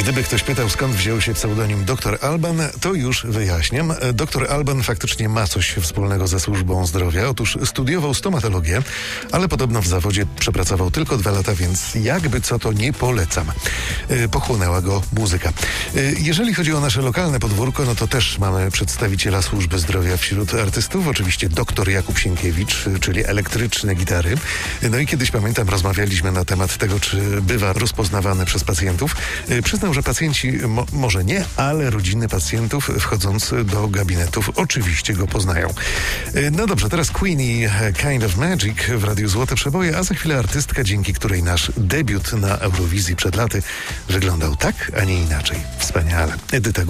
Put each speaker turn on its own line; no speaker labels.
Gdyby ktoś pytał, skąd wziął się pseudonim Dr. Alban, to już wyjaśniam. Dr. Alban faktycznie ma coś wspólnego ze służbą zdrowia. Otóż studiował stomatologię, ale podobno w zawodzie przepracował tylko 2 lata, więc jakby co to nie polecam. Pochłonęła go muzyka. Jeżeli chodzi o nasze lokalne podwórko, no to też mamy przedstawiciela służby zdrowia wśród artystów. Oczywiście dr Jakub Sienkiewicz, czyli elektryczne gitary. No i kiedyś, pamiętam, rozmawialiśmy na temat tego, czy bywa rozpoznawany przez pacjentów. Przyznał, że pacjenci, może nie, ale rodziny pacjentów wchodząc do gabinetów oczywiście go poznają. No dobrze, teraz Queen i Kind of Magic w Radiu Złote Przeboje, a za chwilę artystka, dzięki której nasz debiut na Eurowizji przed laty wyglądał tak, a nie inaczej. Wspaniale. Edyta